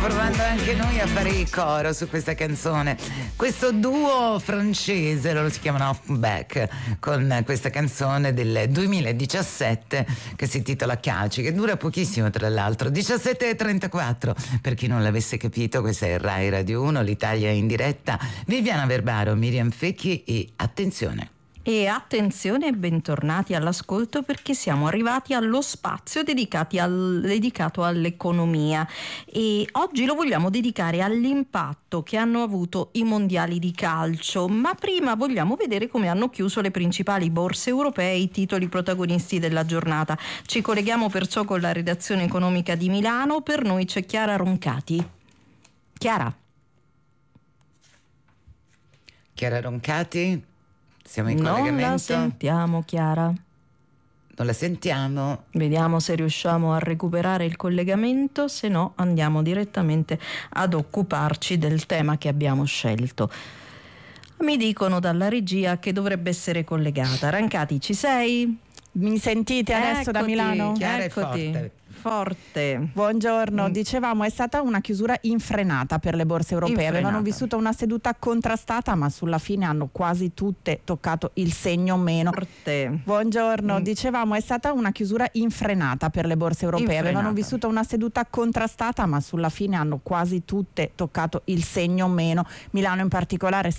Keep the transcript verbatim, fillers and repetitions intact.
provando anche noi a fare il coro su questa canzone. Questo duo francese, loro si chiamano Offback, con questa canzone del duemiladiciassette che si intitola Calci, che dura pochissimo tra l'altro, diciassette e trentaquattro. Per chi non l'avesse capito, questa è Rai Radio uno, l'Italia in diretta. Viviana Verbaro, Miriam Fecchi e attenzione. E attenzione e bentornati all'ascolto, perché siamo arrivati allo spazio dedicati al, dedicato all'economia, e oggi lo vogliamo dedicare all'impatto che hanno avuto i mondiali di calcio. Ma prima vogliamo vedere come hanno chiuso le principali borse europee i titoli protagonisti della giornata. Ci colleghiamo perciò con la redazione economica di Milano. Per noi c'è Chiara Roncati. Chiara. Chiara Roncati? Siamo in non collegamento? Non la sentiamo, Chiara. Non la sentiamo. Vediamo se riusciamo a recuperare il collegamento, se no andiamo direttamente ad occuparci del tema che abbiamo scelto. Mi dicono dalla regia che dovrebbe essere collegata. Rancati, ci sei? Mi sentite adesso? Eccoti, da Milano? Chiara e Eccoti. forte. Forte. Buongiorno, Mm. dicevamo è stata una chiusura infrenata per le borse europee. Infrenata. Avevano vissuto una seduta contrastata, ma sulla fine hanno quasi tutte toccato il segno meno. Forte. Buongiorno, Mm. dicevamo è stata una chiusura infrenata per le borse europee. Infrenata. Avevano vissuto una seduta contrastata, ma sulla fine hanno quasi tutte toccato il segno meno. Milano in particolare